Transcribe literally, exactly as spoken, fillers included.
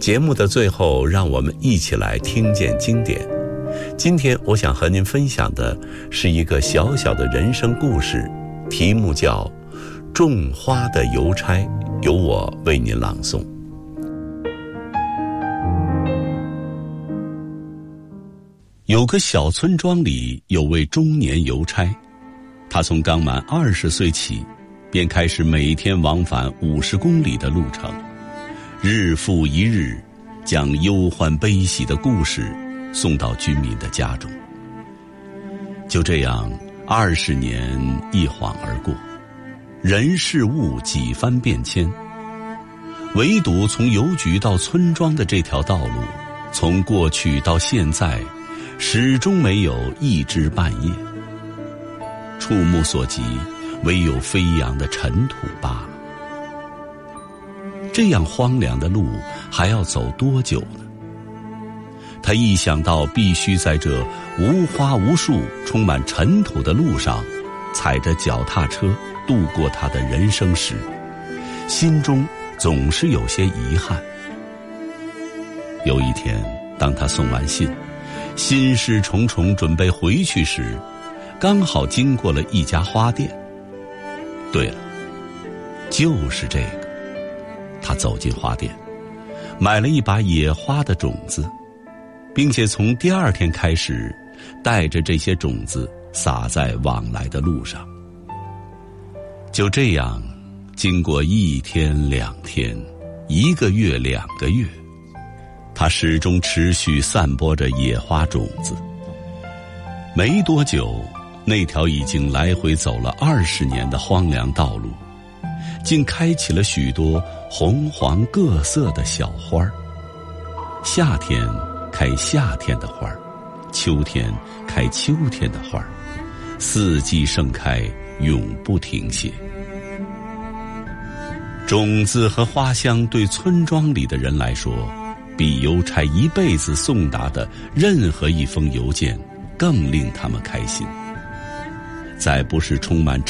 节目的最后，让我们一起来听见经典。今天我想和您分享的是一个小小的人生故事，题目叫《种花的邮差》，由我为您朗诵。有个小村庄里有位中年邮差，他从刚满二十岁起，便开始每天往返五十公里的路程，日复一日，将忧欢悲喜的故事送到居民的家中。就这样，二十年一晃而过，人事物几番变迁，唯独从邮局到村庄的这条道路，从过去到现在，始终没有一枝半叶，触目所及，唯有飞扬的尘土罢了。这样荒凉的路还要走多久呢？他一想到必须在这无花无树、充满尘土的路上，踩着脚踏车度过他的人生时，心中总是有些遗憾。有一天，当他送完信，心事重重准备回去时，刚好经过了一家花店。对了，就是这个。他走进花店，买了一把野花的种子，并且从第二天开始，带着这些种子撒在往来的路上。就这样，经过一天两天，一个月两个月，他始终持续散播着野花种子。没多久，那条已经来回走了二十年的荒凉道路，竟开起了许多红黄各色的小花儿。夏天开夏天的花儿，秋天开秋天的花儿，四季盛开，永不停歇。种子和花香对村庄里的人来说，比邮差一辈子送达的任何一封邮件更令他们开心。再不是充满